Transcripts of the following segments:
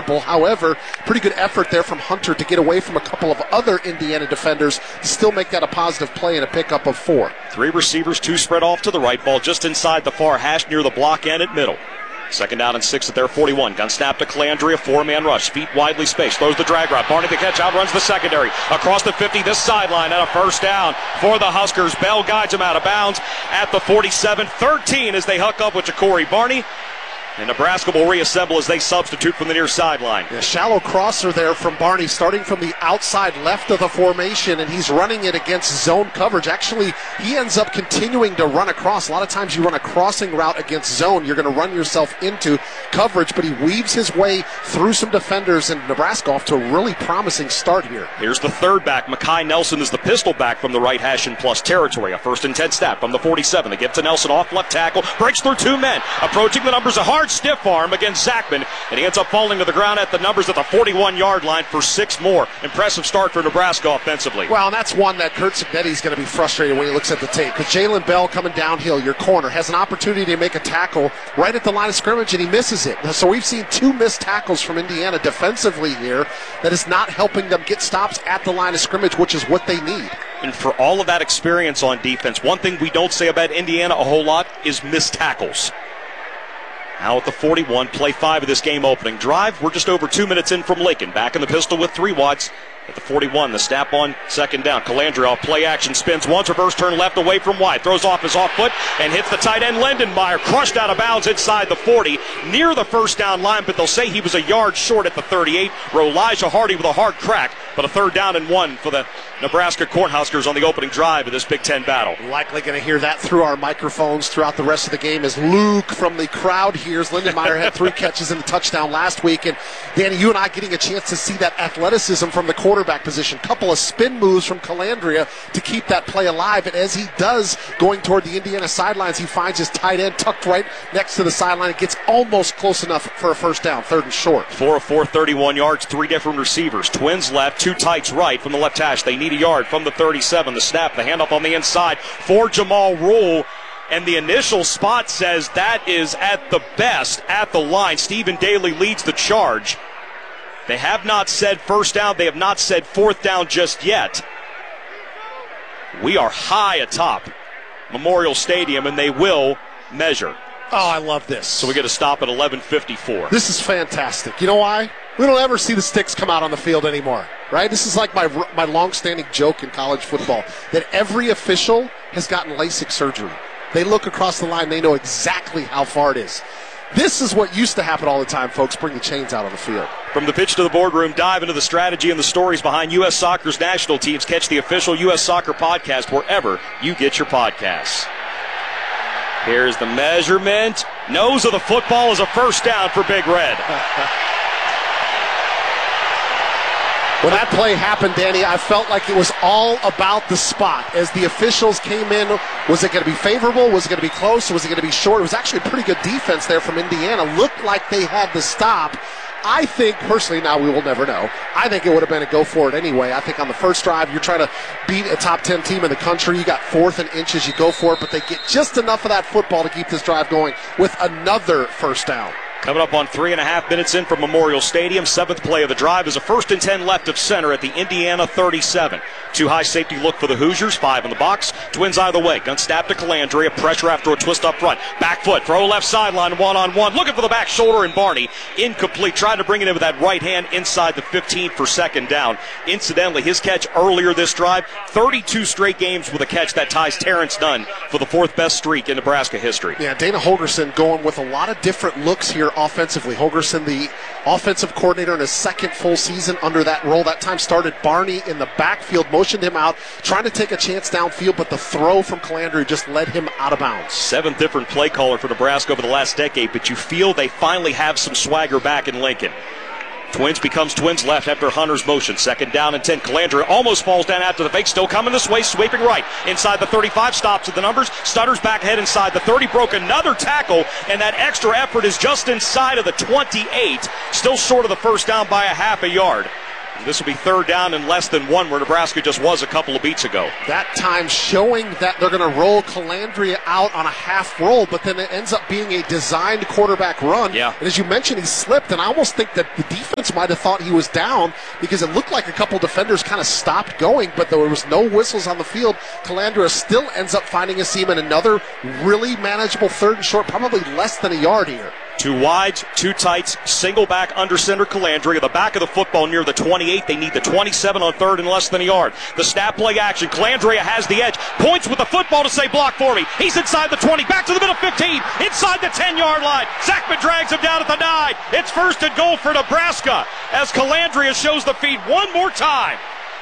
terrible. However, pretty good effort there from Hunter to get away from a couple of other Indiana defenders to still make that a positive play and a pickup of 4. 3 receivers, 2 spread off to the right, ball just inside the far hash near the block end at middle. 2nd down and 6 at their 41. Gun snap to Calandria, 4-man rush. Feet widely spaced. Throws the drag route. Barney the catch, outruns the secondary. Across the 50, this sideline, and a first down for the Huskers. Bell guides him out of bounds at the 47-13 as they hook up with Ja'Cory Barney. And Nebraska will reassemble as they substitute from the near sideline. A shallow crosser there from Barney, starting from the outside left of the formation, and he's running it against zone coverage. Actually, he ends up continuing to run across. A lot of times you run a crossing route against zone, you're going to run yourself into coverage, but he weaves his way through some defenders, and Nebraska off to a really promising start here. Here's the third back. Mekhi Nelson is the pistol back from the right hash in plus territory. A 1st and 10 snap from the 47. They give to Nelson off left tackle. Breaks through 2 men. Approaching the numbers, a hard stiff arm against Zachman, and he ends up falling to the ground at the numbers at the 41-yard line for 6 more. Impressive start for Nebraska offensively. Well, and that's one that Curt Cignetti is going to be frustrated when he looks at the tape, because Jalen Bell coming downhill, your corner, has an opportunity to make a tackle right at the line of scrimmage, and he misses it. So we've seen 2 missed tackles from Indiana defensively here that is not helping them get stops at the line of scrimmage, which is what they need. And for all of that experience on defense, one thing we don't say about Indiana a whole lot is missed tackles. Now at the 41, play 5 of this game opening drive. We're just over 2 minutes in from Lincoln. Back in the pistol with 3 wides. At the 41, the snap on 2nd down. Calandria off play action, spins once, reverse turn left away from wide. Throws off his off foot and hits the tight end Lindenmeyer. Crushed out of bounds inside the 40, near the 1st down line, but they'll say he was a yard short at the 38. Elijah Hardy with a hard crack, but a 3rd down and 1 for the Nebraska Cornhuskers on the opening drive of this Big Ten battle. Likely going to hear that through our microphones throughout the rest of the game as Luke from the crowd hears. Lindenmeyer had 3 catches and a touchdown last week, and Danny, you and I getting a chance to see that athleticism from the quarterback position. Couple of spin moves from Calandria to keep that play alive, and as he does, going toward the Indiana sidelines, he finds his tight end tucked right next to the sideline. It gets almost close enough for a 1st down, 3rd and short. 4 of 4, 31 yards, 3 different receivers. Twins left, 2 tights right from the left hash. They need a yard from the 37. The snap, the handoff on the inside for Jamal Rule. And the initial spot says that is at the best at the line. Stephen Daly leads the charge. They have not said 1st down. They have not said 4th down just yet. We are high atop Memorial Stadium, and they will measure. Oh, I love this. So we get a stop at 11:54. This is fantastic. You know why? We don't ever see the sticks come out on the field anymore, right? This is like my long-standing joke in college football, that every official has gotten LASIK surgery. They look across the line. They know exactly how far it is. This is what used to happen all the time, folks. Bring the chains out on the field. From the pitch to the boardroom, dive into the strategy and the stories behind U.S. Soccer's national teams. Catch the official U.S. Soccer podcast wherever you get your podcasts. Here's the measurement. Nose of the football is a 1st down for Big Red. When that play happened, Danny, I felt like it was all about the spot. As the officials came in, was it going to be favorable? Was it going to be close? Or was it going to be short? It was actually a pretty good defense there from Indiana. Looked like they had the stop. I think, personally, now we will never know, I think it would have been a go for it anyway. I think on the first drive, you're trying to beat a top 10 team in the country. You got 4th and inches, you go for it, but they get just enough of that football to keep this drive going with another 1st down. Coming up on 3.5 minutes in from Memorial Stadium. 7th play of the drive is a 1st and 10 left of center at the Indiana 37. 2 high safety look for the Hoosiers. 5 in the box. Twins either way. Gun snap to Calandria. Pressure after a twist up front. Back foot. Throw left sideline. 1-on-1. Looking for the back shoulder and Barney. Incomplete. Trying to bring it in with that right hand inside the 15 for 2nd down. Incidentally, his catch earlier this drive, 32 straight games with a catch. That ties Terrence Dunn for the 4th best streak in Nebraska history. Yeah, Dana Holgorsen going with a lot of different looks here offensively. Holgorsen, the offensive coordinator in his 2nd full season under that role. That time started Barney in the backfield, motioned him out, trying to take a chance downfield, but the throw from Calandria just led him out of bounds. 7th different play caller for Nebraska over the last decade, but you feel they finally have some swagger back in Lincoln. Twins becomes Twins left after Hunter's motion. 2nd down and 10. Calandria almost falls down after the fake. Still coming this way, sweeping right. Inside the 35, stops at the numbers. Stutters back ahead inside the 30. Broke another tackle, and that extra effort is just inside of the 28. Still short of the 1st down by a half a yard. This will be third down and less than one, where Nebraska just was a couple of beats ago. That time showing that they're going to roll Calandria out on a half roll, but then it ends up being a designed quarterback run. Yeah. And as you mentioned, he slipped, and I almost think that the defense might have thought he was down because it looked like a couple defenders kind of stopped going, but there was no whistles on the field. Calandria still ends up finding a seam in another really manageable third and short, probably less than a yard here. 2 wides, 2 tights, single back under center Calandria. The back of the football near the 28. They need the 27 on third and less than a yard. The snap play action. Calandria has the edge. Points with the football to say block for me. He's inside the 20. Back to the middle 15. Inside the 10-yard line. Zachman drags him down at the 9. It's first and goal for Nebraska as Calandria shows the feed one more time.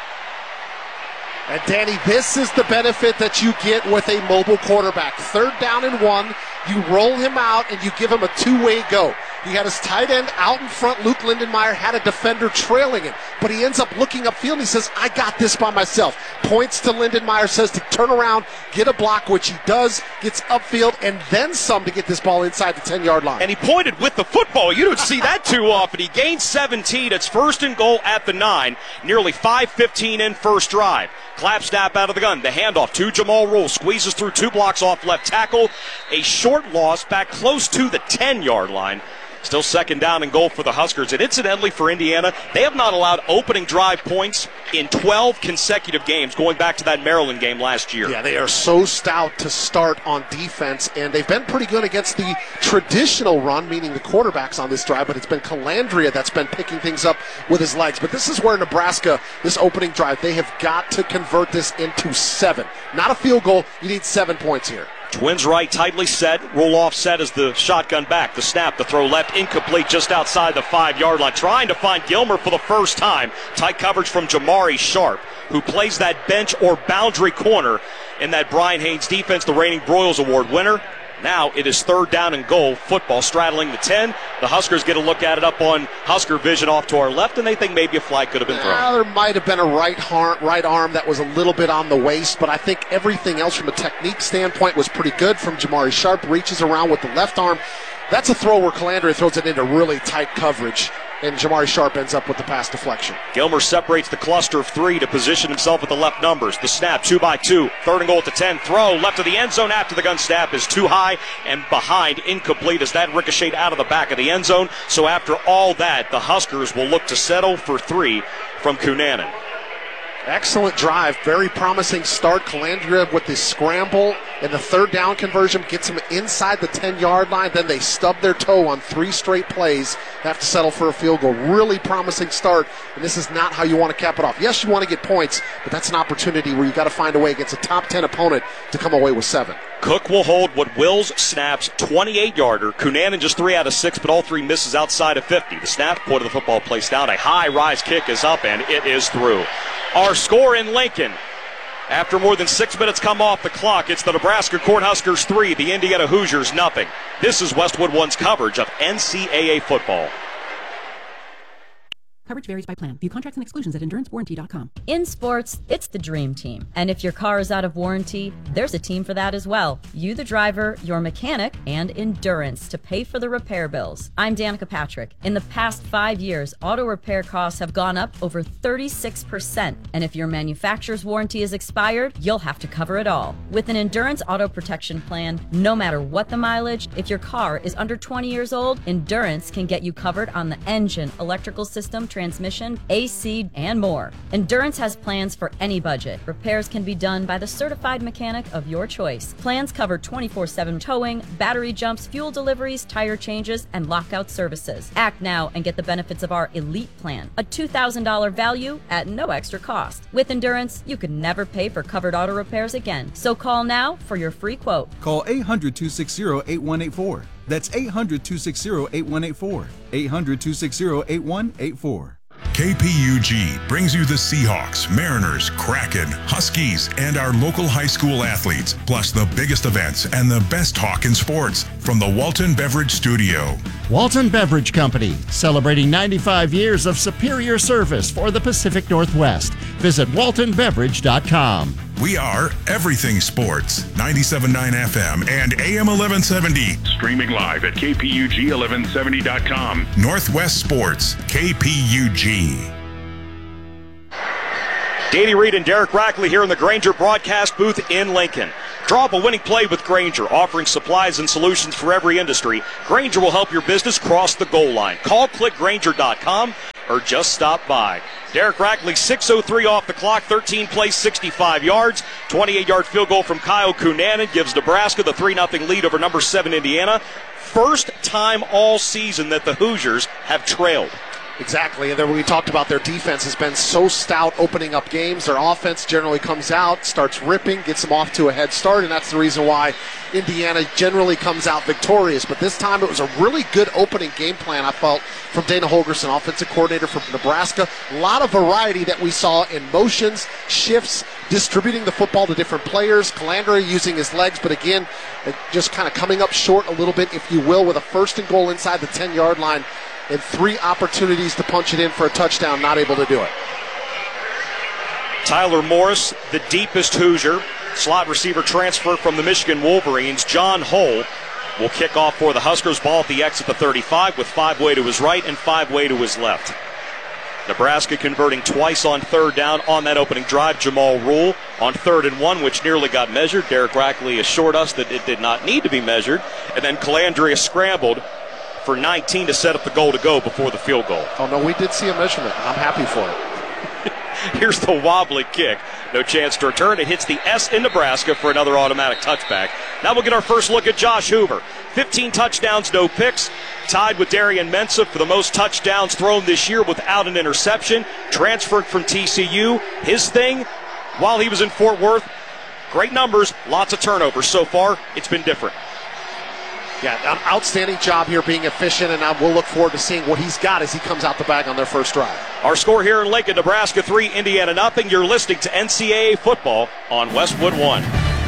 And Danny, this is the benefit that you get with a mobile quarterback. Third down and 1, you roll him out and you give him a two-way go. He had his tight end out in front. Luke Lindenmeyer had a defender trailing him, but he ends up looking upfield and he says, I got this by myself. Points to Lindenmeyer, says to turn around, get a block, which he does, gets upfield, and then some to get this ball inside the 10-yard line. And he pointed with the football. You don't see that too often. He gains 17. It's first and goal at the 9. Nearly 5:15 in first drive. Clap snap out of the gun. The handoff to Jamal Roll. Squeezes through 2 blocks off left tackle. A short loss back close to the 10-yard line. Still second down and goal for the Huskers. And incidentally for Indiana, they have not allowed opening drive points in 12 consecutive games, going back to that Maryland game last year. Yeah, they are so stout to start on defense, and they've been pretty good against the traditional run, meaning the quarterbacks on this drive, but it's been Calandria that's been picking things up with his legs. But this is where Nebraska, this opening drive, they have got to convert this into 7. Not a field goal. You need 7 points here. Twins right, tightly set. Roll off set as the shotgun back. The snap, the throw left, incomplete just outside the 5-yard line. Trying to find Gilmer for the first time. Tight coverage from Jamari Sharp, who plays that bench or boundary corner in that Brian Haynes defense, the reigning Broyles Award winner. Now it is third down and goal. Football straddling the 10. The Huskers get a look at it up on Husker vision off to our left, and they think maybe a flag could have been thrown. There might have been a right arm that was a little bit on the waist, but I think everything else from a technique standpoint was pretty good from Jamari Sharp. Reaches around with the left arm. That's a throw where Calandria throws it into really tight coverage, and Jamari Sharp ends up with the pass deflection. Gilmer separates the cluster of 3 to position himself at the left numbers. The snap, 2x2, third and goal at the 10. Throw left of the end zone after the gun snap is too high and behind, incomplete as that ricocheted out of the back of the end zone. So after all that, the Huskers will look to settle for 3 from Cunanan. Excellent drive, very promising start. Calandria with the scramble and the third down conversion gets him inside the 10-yard line. Then they stub their toe on 3 straight plays, have to settle for a field goal. Really promising start, and this is not how you want to cap it off. Yes, you want to get points, but that's an opportunity where you got to find a way against a top 10 opponent to come away with 7. Cook will hold what Wills snaps 28-yarder. Cunanan just 3 out of 6, but all 3 misses outside of 50. The snap, point of the football placed down. A high rise kick is up, and it is through. Our score in Lincoln, after more than 6 minutes come off the clock, it's the Nebraska Cornhuskers 3, the Indiana Hoosiers nothing. This is Westwood One's coverage of NCAA football. Coverage varies by plan. View contracts and exclusions at EnduranceWarranty.com. In sports, it's the dream team. And if your car is out of warranty, there's a team for that as well. You, the driver, your mechanic, and Endurance to pay for the repair bills. I'm Danica Patrick. In the past 5 years, auto repair costs have gone up over 36%. And if your manufacturer's warranty is expired, you'll have to cover it all. With an Endurance auto protection plan, no matter what the mileage, if your car is under 20 years old, Endurance can get you covered on the engine, electrical system, transmission, AC, and more. Endurance has plans for any budget. Repairs can be done by the certified mechanic of your choice. Plans cover 24/7 towing, battery jumps, fuel deliveries, tire changes, and lockout services. Act now and get the benefits of our Elite Plan, a $2,000 value at no extra cost. With Endurance, you could never pay for covered auto repairs again. So call now for your free quote. Call 800-260-8184. That's 800-260-8184. 800-260-8184. KPUG brings you the Seahawks, Mariners, Kraken, Huskies, and our local high school athletes, plus the biggest events and the best talk in sports from the Walton Beverage Studio. Walton Beverage Company, celebrating 95 years of superior service for the Pacific Northwest. Visit waltonbeverage.com. We are Everything Sports, 97.9 FM and AM 1170. Streaming live at KPUG1170.com. Northwest Sports, KPUG. Danny Reed and Derek Rackley here in the Grainger broadcast booth in Lincoln. Draw up a winning play with Grainger, offering supplies and solutions for every industry. Grainger will help your business cross the goal line. Call clickgrainger.com or just stop by. Derek Rackley, 6:03 off the clock, 13 plays, 65 yards. 28-yard field goal from Kyle Cunanan gives Nebraska the 3-0 lead over number 7 Indiana. First time all season that the Hoosiers have trailed. Exactly, and then we talked about their defense has been so stout opening up games. Their offense generally comes out, starts ripping, gets them off to a head start, and that's the reason why Indiana generally comes out victorious. But this time it was a really good opening game plan, I felt, from Dana Holgorsen, offensive coordinator from Nebraska. A lot of variety that we saw in motions, shifts, distributing the football to different players. Calandra using his legs, but again, just kind of coming up short a little bit, if you will, with a 1st and goal inside the 10-yard line. And 3 opportunities to punch it in for a touchdown, not able to do it. Tyler Morris, the deepest Hoosier, slot receiver transfer from the Michigan Wolverines. John Hull will kick off for the Huskers. Ball at the exit, the 35, with 5 way to his right and 5 way to his left. Nebraska converting twice on 3rd down on that opening drive. Jamal Rule on 3rd and 1, which nearly got measured. Derek Rackley assured us that it did not need to be measured. And then Calandria scrambled for 19 to set up the goal to go before the field goal. Oh, no, we did see a measurement. I'm happy for it. Here's the wobbly kick. No chance to return. It hits the S in Nebraska for another automatic touchback. Now we'll get our first look at Josh Hoover. 15 touchdowns, no picks. Tied with Darian Mensah for the most touchdowns thrown this year without an interception. Transferred from TCU. His thing, while he was in Fort Worth, great numbers, lots of turnovers. So far, it's been different. Yeah, an outstanding job here being efficient, and we'll look forward to seeing what he's got as he comes out the bag on their first drive. Our score here in Lincoln, Nebraska 3, Indiana 0. You're listening to NCAA football on Westwood 1.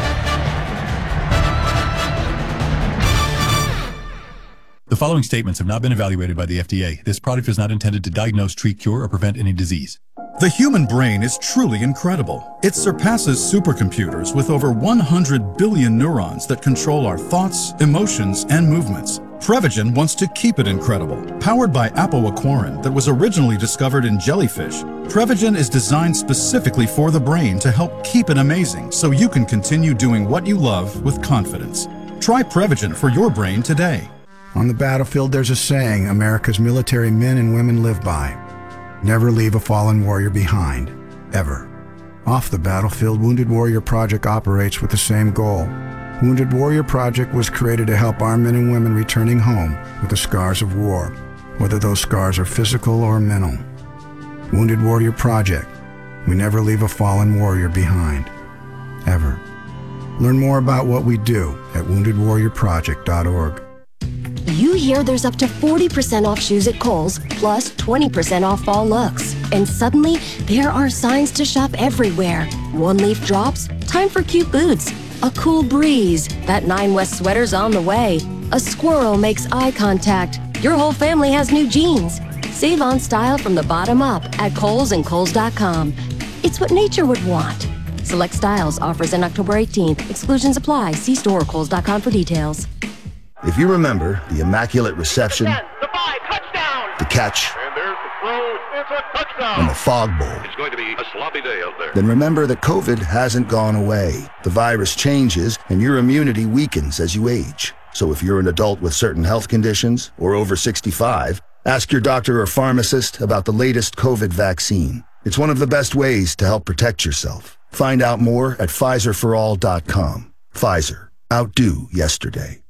The following statements have not been evaluated by the FDA. This product is not intended to diagnose, treat, cure, or prevent any disease. The human brain is truly incredible. It surpasses supercomputers with over 100 billion neurons that control our thoughts, emotions, and movements. Prevagen wants to keep it incredible. Powered by apoaquarin that was originally discovered in jellyfish, Prevagen is designed specifically for the brain to help keep it amazing so you can continue doing what you love with confidence. Try Prevagen for your brain today. On the battlefield, there's a saying America's military men and women live by. Never leave a fallen warrior behind, ever. Off the battlefield, Wounded Warrior Project operates with the same goal. Wounded Warrior Project was created to help our men and women returning home with the scars of war, whether those scars are physical or mental. Wounded Warrior Project. We never leave a fallen warrior behind, ever. Learn more about what we do at woundedwarriorproject.org. You hear there's up to 40% off shoes at Kohl's, plus 20% off fall looks. And suddenly, there are signs to shop everywhere. One-leaf drops, time for cute boots. A cool breeze, that 9 West sweater's on the way. A squirrel makes eye contact. Your whole family has new jeans. Save on style from the bottom up at Kohl's and Kohl's.com. It's what nature would want. Select styles, offers in October 18th. Exclusions apply. See store or Kohl's.com for details. If you remember the immaculate reception, the catch, and there's the throw, it's a touchdown, and the fog bowl, it's going to be a sloppy day out there. Then remember that COVID hasn't gone away. The virus changes and your immunity weakens as you age. So if you're an adult with certain health conditions or over 65, ask your doctor or pharmacist about the latest COVID vaccine. It's one of the best ways to help protect yourself. Find out more at PfizerForAll.com. Pfizer. Outdo yesterday.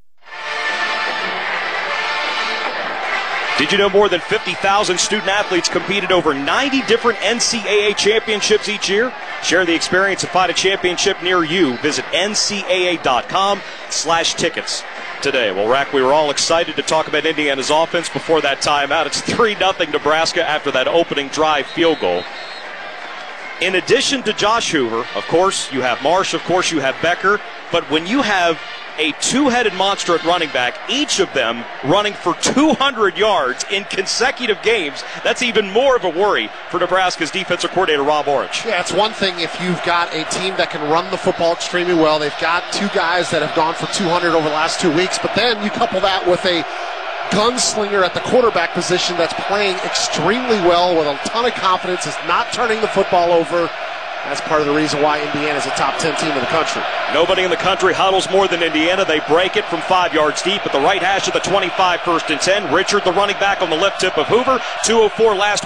Did you know more than 50,000 student athletes competed over 90 different NCAA championships each year? Share the experience and find a championship near you. Visit ncaa.com/tickets today. Well, Rack, we were all excited to talk about Indiana's offense before that timeout. It's 3-0 Nebraska after that opening drive field goal. In addition to Josh Hoover, of course, you have Marsh, of course, you have Becker. But when you have a two-headed monster at running back, each of them running for 200 yards in consecutive games, that's even more of a worry for Nebraska's defensive coordinator, Rob Orange. Yeah, it's one thing if you've got a team that can run the football extremely well. They've got 2 guys that have gone for 200 over the last 2 weeks, but then you couple that with a gunslinger at the quarterback position that's playing extremely well with a ton of confidence, is not turning the football over. That's part of the reason why Indiana's a top 10 team in the country. Nobody in the country huddles more than Indiana. They break it from 5 yards deep at the right hash of the 25, 1st and 10. Richard, the running back, on the left tip of Hoover. 2:04 last